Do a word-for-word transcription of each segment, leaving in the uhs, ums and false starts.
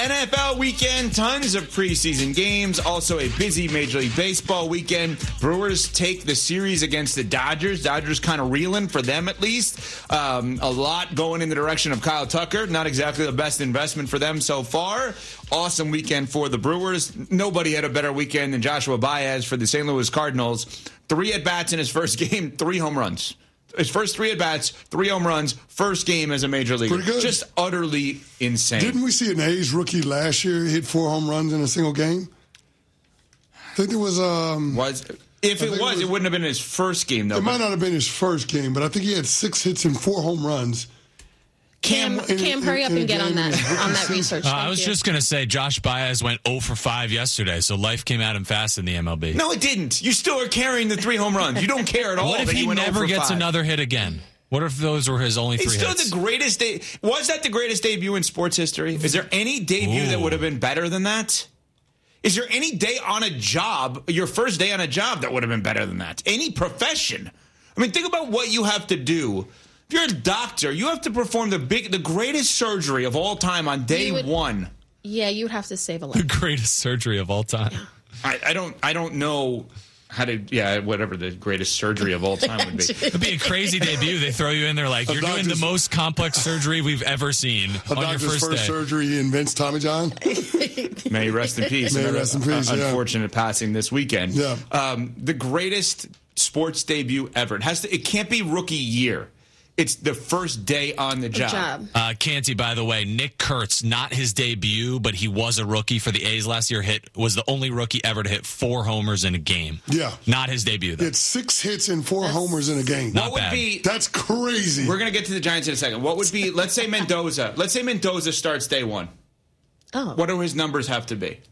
N F L weekend, tons of preseason games, also a busy Major League Baseball weekend. Brewers take the series against the Dodgers. Dodgers kind of reeling, for them at least. Um, a lot going in the direction of Kyle Tucker. Not exactly the best investment for them so far. Awesome weekend for the Brewers. Nobody had a better weekend than Joshua Baez for the Saint Louis Cardinals. Three at-bats in his first game, three home runs. His first three at-bats, three home runs, first game as a major leaguer. Pretty good. Just utterly insane. Didn't we see an A's rookie last year hit four home runs in a single game? I think it was... Um, was If it was, it was, it wouldn't have been his first game, though. It might not have been his first game, but I think he had six hits and four home runs. Cam, Cam, Cam hurry up and get on that on that research. Uh, I was you. just going to say, Josh Baez went oh for five yesterday, so life came at him fast in the M L B. No, it didn't. You still are carrying the three home runs. You don't care at all. What if he never gets another hit again? What if those were his only three it's still hits? The greatest day. Was that the greatest debut in sports history? Is there any debut Ooh. that would have been better than that? Is there any day on a job, your first day on a job, that would have been better than that? Any profession? I mean, think about what you have to do. If you're a doctor, you have to perform the big, the greatest surgery of all time on day would, one. Yeah, you would have to save a life. The greatest surgery of all time. Yeah. I, I don't. I don't know how to. Yeah, whatever the greatest surgery of all time would be. It'd be a crazy debut. They throw you in there like, a you're doing the most complex surgery we've ever seen a on your first, first day. surgery. He invents Tommy John. May he rest in peace. May he rest in peace. Uh, yeah. Unfortunate passing this weekend. Yeah. Um, the greatest sports debut ever. It has to. It can't be rookie year. It's the first day on the job. job. Uh, Canty, by the way, Nick Kurtz, not his debut, but he was a rookie for the A's last year. Hit was the only rookie ever to hit four homers in a game. Yeah, not his debut. Though. He had six hits and four That's, homers in a game. Not what would bad. be? That's crazy. We're gonna get to the Giants in a second. What would be? Let's say Mendoza. Let's say Mendoza starts day one. Oh, what do his numbers have to be?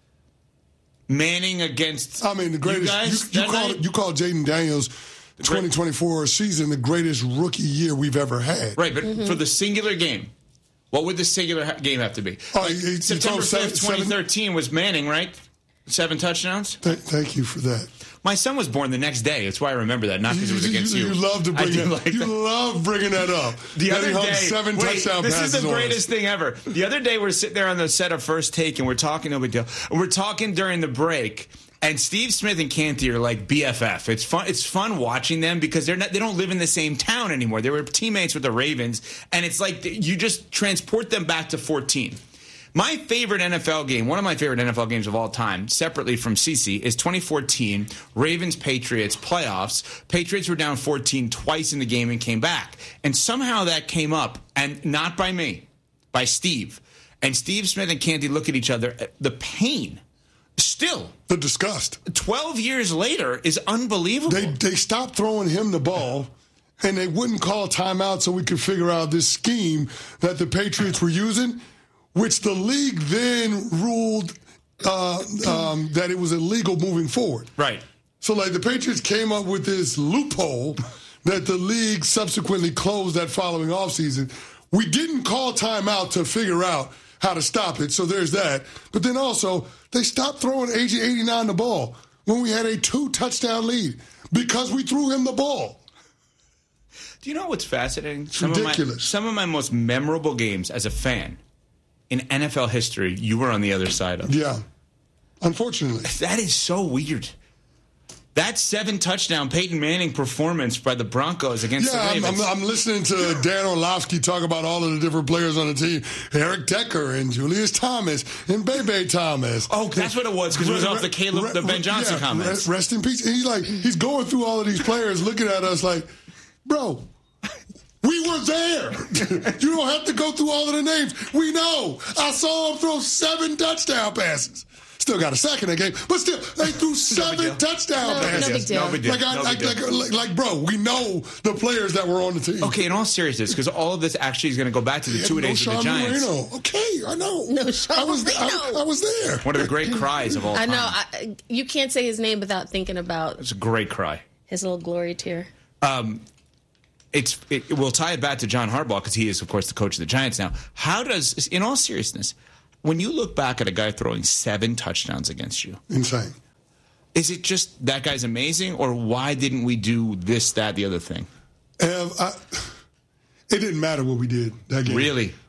Manning against. I mean, the greatest. You, guys, you, you call you call Jaden Daniels. twenty twenty-four season, the greatest rookie year we've ever had. Right, but mm-hmm. for the singular game, what would the singular ha- game have to be? Oh, like, he, he September fifth, twenty thirteen was Manning, right? Seven touchdowns? Th- thank you for that. My son was born the next day. That's why I remember that, not because it was against you. You, you love to bring that. Like you that. love bringing that up. The that other day, seven wait, touchdown this passes is the greatest thing ever. The other day, we're sitting there on the set of First Take, and we're talking, no big deal. And we're talking during the break. And Steve Smith and Canty are like B F F. It's fun. It's fun watching them because they're not. They don't live in the same town anymore. They were teammates with the Ravens, and it's like you just transport them back to fourteen. My favorite N F L game, one of my favorite N F L games of all time, separately from Cece, is twenty fourteen Ravens Patriots playoffs. Patriots were down fourteen twice in the game and came back, and somehow that came up, and not by me, by Steve. And Steve Smith and Canty look at each other. The pain. Still, the disgust. Twelve years later is unbelievable. They they stopped throwing him the ball, and they wouldn't call timeout so we could figure out this scheme that the Patriots were using, which the league then ruled uh, um, that it was illegal moving forward. Right. So, like, the Patriots came up with this loophole that the league subsequently closed that following offseason. We didn't call timeout to figure out how to stop it, so there's that. But then also, they stopped throwing A J eighty-nine the ball when we had a two-touchdown lead because we threw him the ball. Do you know what's fascinating? It's some ridiculous. Of my, some of my most memorable games as a fan in N F L history, you were on the other side of. Yeah, unfortunately. That is so weird. That seven touchdown Peyton Manning performance by the Broncos against yeah, the Ravens. I'm, I'm, I'm listening to Dan Orlovsky talk about all of the different players on the team. Eric Decker and Julius Thomas and Bebe Thomas. Oh, that's what it was, because it was off the Caleb, the Ben Johnson yeah, comments. Rest in peace. And he's like, he's going through all of these players looking at us like, bro, we were there. You don't have to go through all of the names. We know. I saw him throw seven touchdown passes. Still got a sack in that game, but still, they threw seven no touchdown no, passes. No big deal. No big deal. Like, I, no like, big like, deal. like, like, bro, we know the players that were on the team. Okay, in all seriousness, because all of this actually is going to go back to the two no days Sean with the Giants. Marino. Okay, I know. No Sean I was, Marino. I, I was there. One of the great cries of all I time. know. I, you can't say his name without thinking about It's a great cry. his little glory tear. Um, it's it, we'll tie it back to John Harbaugh because he is, of course, the coach of the Giants now. How does, in all seriousness, when you look back at a guy throwing seven touchdowns against you, Insane. is it just that guy's amazing, or why didn't we do this, that, the other thing? Ev, I, it didn't matter what we did that game. Really?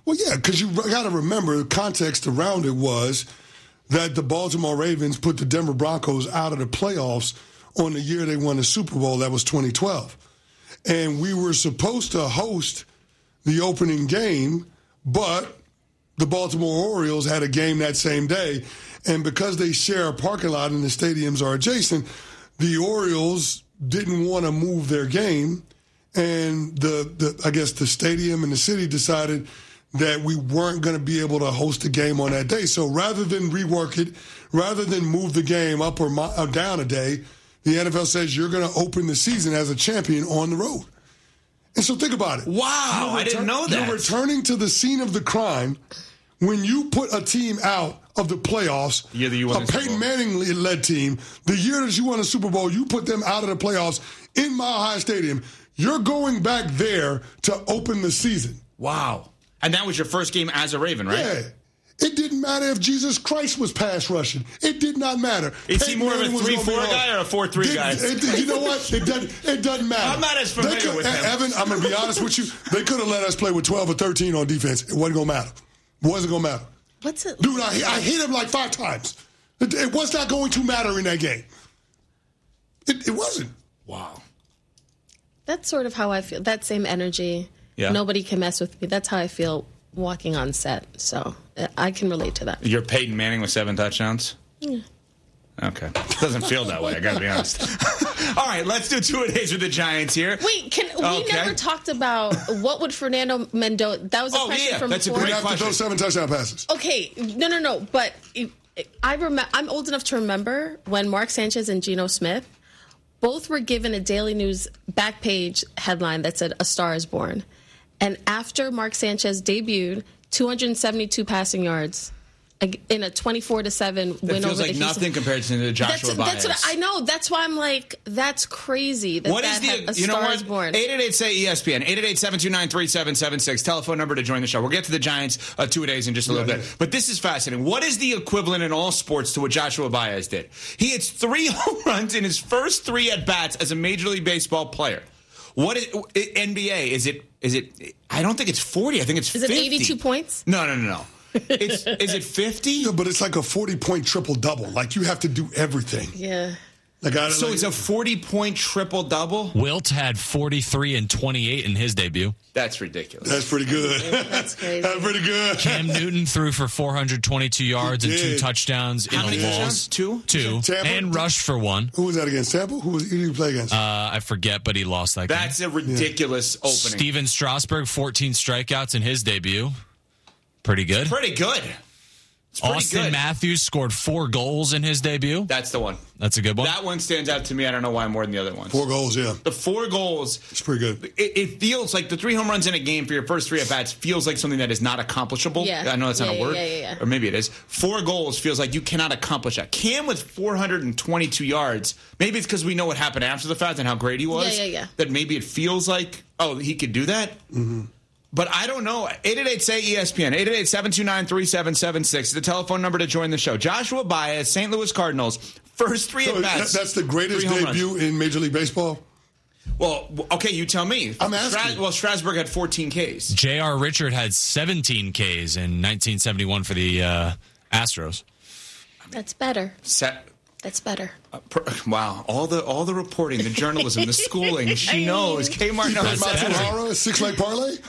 Well, yeah, because you got to remember the context around it was that the Baltimore Ravens put the Denver Broncos out of the playoffs on the year they won the Super Bowl. That was twenty twelve. And we were supposed to host the opening game, but the Baltimore Orioles had a game that same day. And because they share a parking lot and the stadiums are adjacent, the Orioles didn't want to move their game. And the, the I guess the stadium and the city decided that we weren't going to be able to host a game on that day. So rather than rework it, rather than move the game up or, mo- or down a day, the N F L says you're going to open the season as a champion on the road. And so think about it. Wow, You're I didn't know that. You're returning to the scene of the crime when you put a team out of the playoffs, The year that you won a the Super Peyton Bowl. Manning-led team, the year that you won a Super Bowl, you put them out of the playoffs in Mile High Stadium. You're going back there to open the season. Wow. And that was your first game as a Raven, right? Yeah. It didn't matter if Jesus Christ was pass rushing. It did not matter. Is he Peyton more of a Manning was three gonna be four off. guy or a four three Did- guy? it- you know what? It doesn't, it doesn't matter. I'm not as They familiar could- with him. Evan, I'm going to be honest with you. They could have let us play with twelve or thirteen on defense. It wasn't going to matter. It wasn't going to matter. What's it? Dude, I, I hit him like five times. It, it was not going to matter in that game. It, it wasn't. Wow. That's sort of how I feel. That same energy. Yeah. Nobody can mess with me. That's how I feel walking on set. So uh, I can relate to that. You're Peyton Manning with seven touchdowns? Yeah. Okay. Doesn't feel that way, I got to be honest. All right, let's do two-a-days with the Giants here. Wait, can we Okay. never talked about what would Fernando Mendoza? That was a Oh, question yeah, from that's a before. great After question. those seven touchdown passes. Okay, no, no, no. But it, it, I remember. I'm old enough to remember when Mark Sanchez and Geno Smith both were given a Daily News back page headline that said "A Star Is Born," and after Mark Sanchez debuted, two hundred seventy-two passing yards in a twenty-four to seven It win feels over like the nothing Houston. compared to the Joshua That's, that's Baez. what I know. That's why I'm like, that's crazy. That What is that had- the, a you know Star what? Is Born. eight eight eight say E S P N, eight eight eight, seven two nine, three seven seven six, telephone number to join the show. We'll get to the Giants uh, two-a-days in just a little Yeah, bit. yeah. But this is fascinating. What is the equivalent in all sports to what Joshua Baez did? He hits three home runs in his first three at-bats as a Major League Baseball player. What is N B A? Is it, is it, I don't think it's forty. I think it's Is fifty. it eighty-two points? No, no, no, no. It's, is it fifty? Yeah, but it's like a forty-point triple-double. Like, you have to do everything. Yeah. Like I, So like, it's a forty-point triple-double? Wilt had forty-three and twenty-eight in his debut. That's ridiculous. That's pretty good. That's crazy. That's pretty good. Cam Newton threw for four hundred twenty-two yards He and two did. touchdowns in How a many loss. touchdowns? Two? Two. Tampa? And rushed for one. Who was that against? Tampa? Who was who did he play against? Uh, I forget, but he lost that game. That's a ridiculous opening. Steven Strasburg, fourteen strikeouts in his debut. Pretty good. Pretty good. It's pretty Austin good. Matthews scored four goals in his debut. That's the one. That's a good one. That one stands out to me. I don't know why more than the other ones. Four goals, yeah. The four goals. It's pretty good. It, it feels like the three home runs in a game for your first three at bats feels like something that is not accomplishable. Yeah. I know that's not Yeah, a yeah, word, yeah, yeah, yeah. or maybe it is. Four goals feels like you cannot accomplish that. Cam with four hundred twenty-two yards. Maybe it's because we know what happened after the fact and how great he was. Yeah, yeah, yeah. That maybe it feels like oh he could do that. Mm-hmm. But I don't know. eight eight eight say E S P N. eight eight eight, seven two nine, three seven seven six. The telephone number to join the show. Joshua Baez, Saint Louis Cardinals. First three So at bats. that- that's the greatest three home runs. debut in Major League Baseball. Well, okay, you tell me. I'm asking. well, Strasburg had fourteen Ks. J R. Richard had seventeen Ks in nineteen seventy-one for the uh, Astros. That's better. Set, That's better. uh, per, wow, all the all the reporting, the journalism, the schooling, she knows. Kmart knows. That's better. Matsuhara, six leg parlay.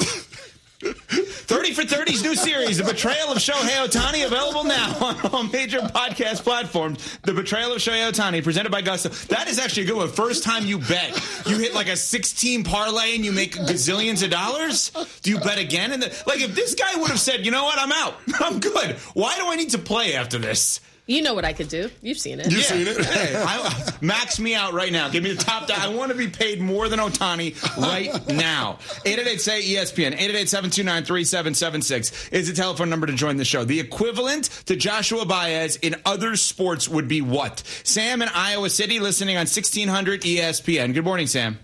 thirty for thirty's new series, The Betrayal of Shohei Ohtani, available now on all major podcast platforms. The Betrayal of Shohei Ohtani, presented by Gusto. That is actually a good one. First time you bet, you hit like a sixteen parlay and you make gazillions of dollars. Do you bet again? And the, like, if this guy would have said, you know what, I'm out, I'm good. Why do I need to play after this? You know what I could do. You've seen it. You've seen it. Hey, I, max me out right now. Give me the top dollar. I want to be paid more than Ohtani right now. eight eight eight say E S P N. eight eight eight, seven two nine, three seven seven six is the telephone number to join the show. The equivalent to Joshua Baez in other sports would be what? Sam in Iowa City listening on sixteen hundred E S P N. Good morning, Sam.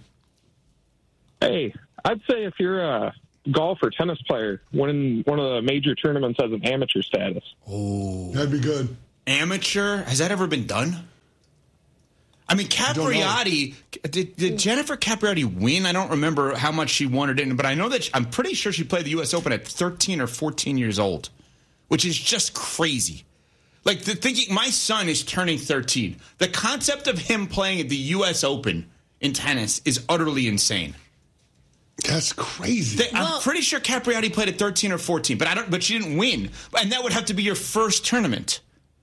Hey, I'd say if you're a golf or tennis player, winning one of the major tournaments as an amateur status. That'd be good. Amateur? Has that ever been done? I mean, Capriati, did, did Jennifer Capriati win? I don't remember how much she won or didn't, but I know that she, I'm pretty sure she played the U S Open at thirteen or fourteen years old, which is just crazy. Like, the thinking, my son is turning thirteen. The concept of him playing at the U S Open in tennis is utterly insane. That's crazy. They, well, I'm pretty sure Capriati played at thirteen or fourteen, but I don't. But she didn't win, and that would have to be your first tournament.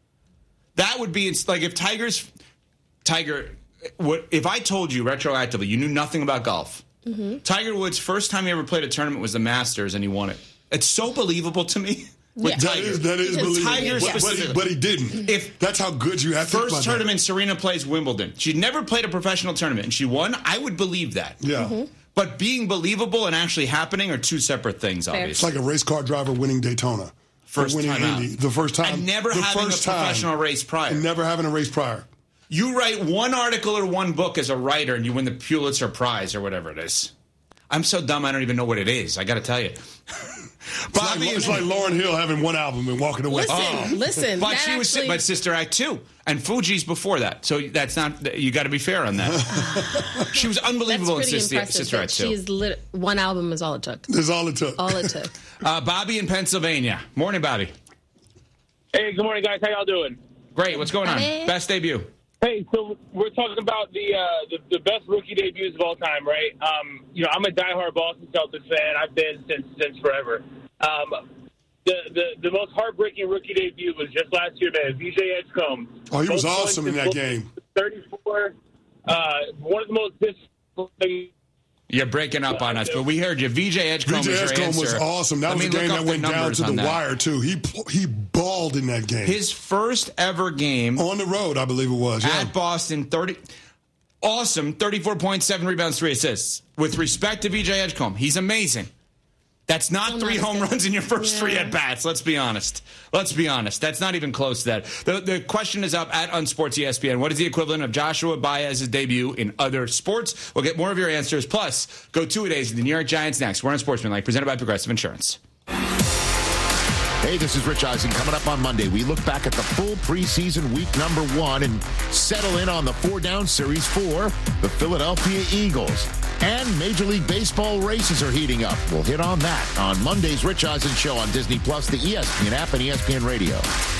That would be it's like if Tiger's Tiger. What if I told you retroactively you knew nothing about golf? Mm-hmm. Tiger Woods' first time he ever played a tournament was the Masters, and he won it. It's so believable to me. Yeah. That is, that is believable. Tiger but, but, he, but he didn't. If That's how good you have to First tournament, that. Serena plays Wimbledon. She'd never played a professional tournament, and she won. I would believe that. Yeah. Mm-hmm. But being believable and actually happening are two separate things, Fair. obviously. It's like a race car driver winning Daytona. First winning time Indy. out. The first time. And never the having first a professional time, race prior. And never having a race prior. You write one article or one book as a writer, and you win the Pulitzer Prize or whatever it is. I'm so dumb, I don't even know what it is. I got to tell you. It's, like, it's like Lauryn Hill having one album and walking away. Listen, Oh. listen. But that she was, actually, but Sister Act two, and Fuji's before that. So that's not. You got to be fair on that. She was that's unbelievable in pretty Sister, impressive. Sister that Act two. She's lit, one album is all it took. That's all it took. All it took. Uh, Bobby in Pennsylvania. Morning, Bobby. Hey, good morning, guys. How y'all doing? Great. What's going on? Hey. Best debut. Hey, so we're talking about the, uh, the the best rookie debuts of all time, right? Um, you know, I'm a diehard Boston Celtics fan. I've been since since forever. Um, the, the the most heartbreaking rookie debut was just last year, man. V J Edgecombe. Oh, he was Most awesome in points that game. thirty-four. Uh, one of the most disappointing. You're breaking up on us, but we heard you. V J Edgecombe, V J was, your Edgecombe was answer. awesome. That Let was a me game look that up the went down numbers to the on that. wire, too. He he balled in that game. His first ever game On the road, I believe it was. Yeah. at Boston, thirty, awesome, thirty-four points, seven rebounds, three assists. With respect to V J Edgecombe, he's amazing. That's not Still three not home good. runs in your first Yeah. three at bats. Let's be honest. Let's be honest. That's not even close to that. The, the question is up at Unsports E S P N. What is the equivalent of Joshua Baez's debut in other sports? We'll get more of your answers. Plus, go two-a-days to the New York Giants next. We're on Sportsmanlike, presented by Progressive Insurance. Hey, this is Rich Eisen. Coming up on Monday, we look back at the full preseason week number one and settle in on the four-down series for the Philadelphia Eagles. And Major League Baseball races are heating up. We'll hit on that on Monday's Rich Eisen Show on Disney Plus, the E S P N app, and E S P N Radio.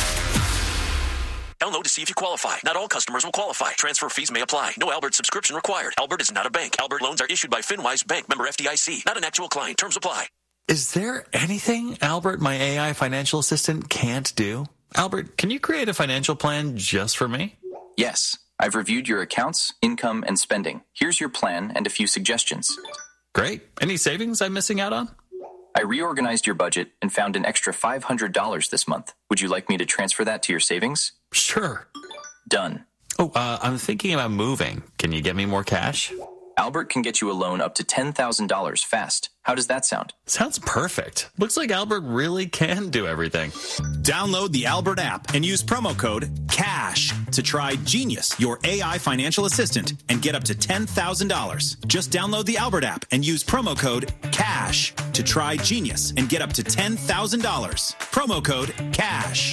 Download to see if you qualify. Not all customers will qualify. Transfer fees may apply. No Albert subscription required. Albert is not a bank. Albert loans are issued by FinWise Bank, member F D I C. Not an actual client. Terms apply. Is there anything, Albert, my A I financial assistant, can't do? Albert, can you create a financial plan just for me? Yes. I've reviewed your accounts, income, and spending. Here's your plan and a few suggestions. Great. Any savings I'm missing out on? I reorganized your budget and found an extra five hundred dollars this month. Would you like me to transfer that to your savings? Sure. Done. Oh, uh, I'm thinking about moving. Can you get me more cash? Albert can get you a loan up to ten thousand dollars fast. How does that sound? Sounds perfect. Looks like Albert really can do everything. Download the Albert app and use promo code CASH to try Genius, your A I financial assistant, and get up to ten thousand dollars. Just download the Albert app and use promo code CASH to try Genius and get up to ten thousand dollars. Promo code CASH.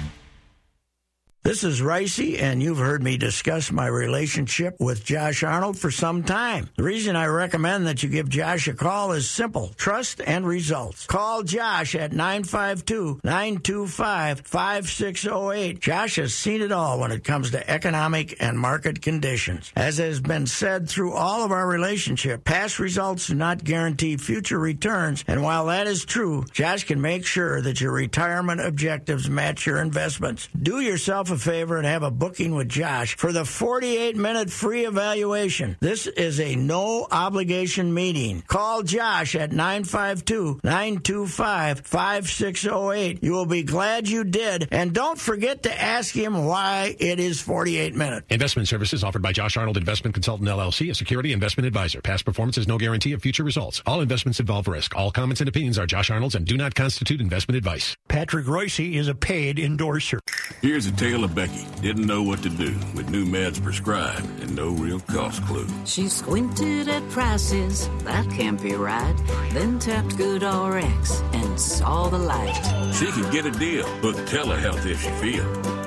This is Ricey, and you've heard me discuss my relationship with Josh Arnold for some time. The reason I recommend that you give Josh a call is simple: trust and results. Call Josh at nine five two, nine two five, five six zero eight. Josh has seen it all when it comes to economic and market conditions. As has been said through all of our relationship, past results do not guarantee future returns, and while that is true, Josh can make sure that your retirement objectives match your investments. Do yourself a favor and have a booking with Josh for the forty-eight minute free evaluation. This is a no obligation meeting. Call Josh at nine five two, nine two five, five six zero eight. You will be glad you did, and don't forget to ask him why it is forty-eight minutes. Investment services offered by Josh Arnold Investment Consultant L L C, a security investment advisor. Past performance is no guarantee of future results. All investments involve risk. All comments and opinions are Josh Arnold's and do not constitute investment advice. Patrick Royce is a paid endorser. Here's a tale of Becky. Didn't know what to do with new meds prescribed and no real cost clue. She squinted at prices, that can't be right. Then tapped GoodRx and saw the light. She could get a deal. Book telehealth if she feels.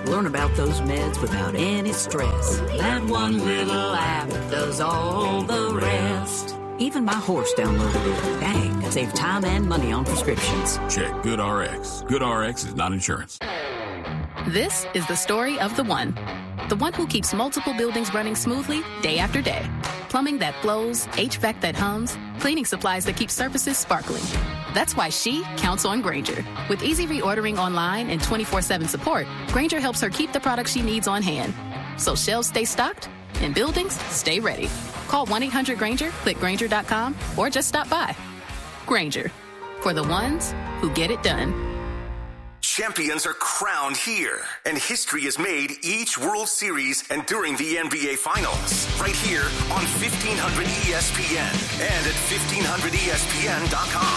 Learn about those meds without any stress. That one little app does all the rest. Even my horse downloaded it. Dang, save time and money on prescriptions. Check GoodRx. GoodRx is not insurance. This is the story of the one. The one who keeps multiple buildings running smoothly day after day. Plumbing that flows, H V A C that hums, cleaning supplies that keep surfaces sparkling. That's why she counts on Grainger. With easy reordering online and twenty-four seven support, Grainger helps her keep the products she needs on hand. So shelves stay stocked and buildings stay ready. Call one eight hundred Grainger, click Grainger dot com, or just stop by. Grainger, for the ones who get it done. Champions are crowned here, and history is made each World Series and during the N B A Finals. Right here on fifteen hundred E S P N and at fifteen hundred E S P N dot com.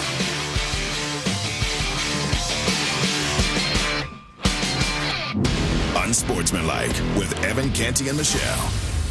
Unsportsmanlike with Evan Canty and Michelle.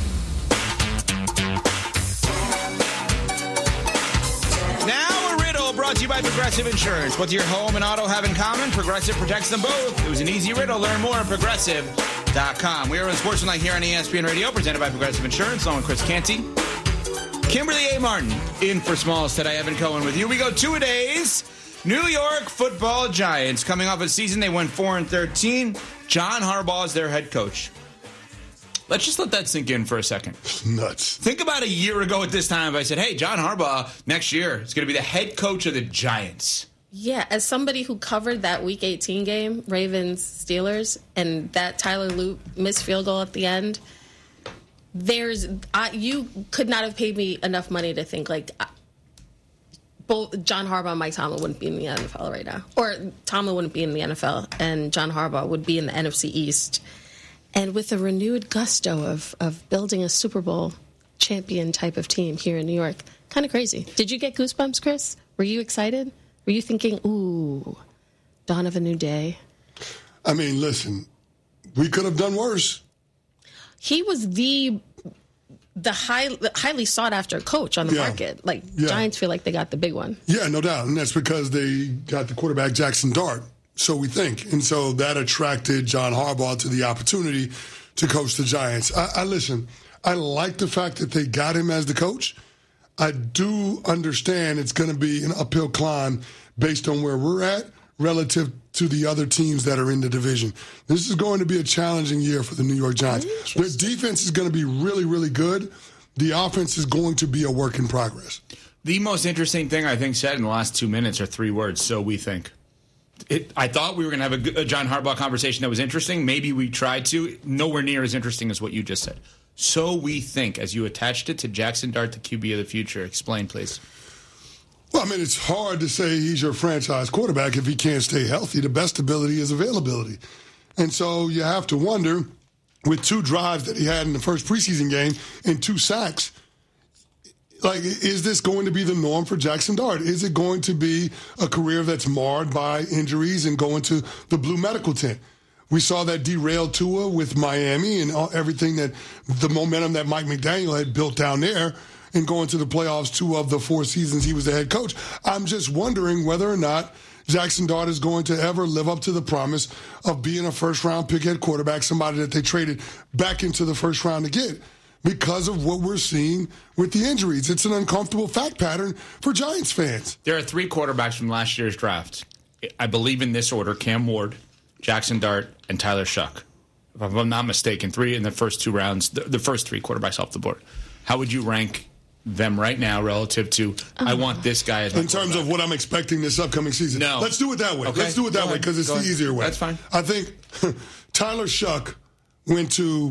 Now a riddle brought to you by Progressive Insurance. What do your home and auto have in common? Progressive protects them both. It was an easy riddle. Learn more at progressive dot com. We are in Sportsmanlike here on E S P N Radio, presented by Progressive Insurance, along with Chris Canty. Kimberly A. Martin in for Smalls today. Evan Cohen with you. We go two-a-days. New York Football Giants coming off a season they went four and thirteen. John Harbaugh is their head coach. Let's just let that sink in for a second. Nuts. Think about a year ago at this time if I said, hey, John Harbaugh next year is going to be the head coach of the Giants. Yeah, as somebody who covered that Week eighteen game, Ravens-Steelers, and that Tyler Loop missed field goal at the end, there's I, you could not have paid me enough money to think, like, both John Harbaugh and Mike Tomlin wouldn't be in the N F L right now. Or Tomlin wouldn't be in the N F L, and John Harbaugh would be in the N F C East. And with a renewed gusto of, of building a Super Bowl champion type of team here in New York. Kind of crazy. Did you get goosebumps, Chris? Were you excited? Were you thinking, ooh, dawn of a new day? I mean, listen, we could have done worse. He was the the high, highly sought-after coach on the Yeah. market. Like, Yeah. Giants feel like they got the big one. Yeah, no doubt. And that's because they got the quarterback, Jackson Dart. So we think. And so that attracted John Harbaugh to the opportunity to coach the Giants. I, I listen, I like the fact that they got him as the coach. I do understand it's going to be an uphill climb based on where we're at relative to the other teams that are in the division. This is going to be a challenging year for the New York Giants. Their defense is going to be really, really good. The offense is going to be a work in progress. The most interesting thing I think said in the last two minutes are three words, so we think. It, I thought we were going to have a, a John Harbaugh conversation that was interesting. Maybe we tried to. Nowhere near as interesting as what you just said. So we think, as you attached it to Jackson Dart, the Q B of the future. Explain, please. Well, I mean, it's hard to say he's your franchise quarterback if he can't stay healthy. The best ability is availability. And so you have to wonder, with two drives that he had in the first preseason game and two sacks, like, is this going to be the norm for Jackson Dart? Is it going to be a career that's marred by injuries and going to the blue medical tent? We saw that derail Tua with Miami and all, everything that the momentum that Mike McDaniel had built down there and going to the playoffs two of the four seasons he was the head coach. I'm just wondering whether or not Jackson Dart is going to ever live up to the promise of being a first-round pick head quarterback, somebody that they traded back into the first round to get, because of what we're seeing with the injuries. It's an uncomfortable fact pattern for Giants fans. There are three quarterbacks from last year's draft. I believe in this order: Cam Ward, Jackson Dart, and Tyler Shuck. If I'm not mistaken, three in the first two rounds, the, the first three quarterbacks off the board. How would you rank them right now relative to, oh. I want this guy as my in terms of what I'm expecting this upcoming season? No. Let's do it that way. Okay. Let's do it that Go way because it's Go the ahead. easier way. That's fine. I think Tyler Shuck went to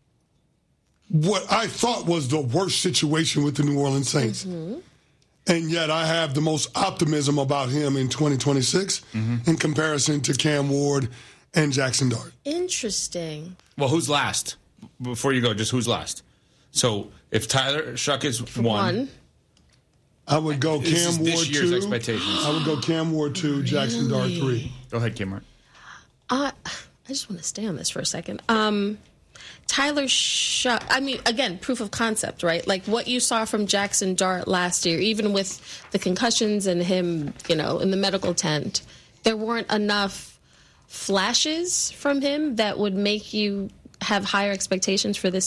what I thought was the worst situation with the New Orleans Saints. Mm-hmm. And yet I have the most optimism about him in twenty twenty-six mm-hmm. in comparison to Cam Ward and Jackson Dart. Interesting. Well, who's last? Before you go, just who's last? So if Tyler Shuck is one, one. I would go this Cam is Ward this year's two. expectations. I would go Cam Ward two, really? Jackson Dart three. Go ahead, Kim. Uh, I just want to stay on this for a second. Um, Tyler Shuck, I mean, again, proof of concept, right? Like what you saw from Jackson Dart last year, even with the concussions and him, you know, in the medical tent, there weren't enough flashes from him that would make you have higher expectations for this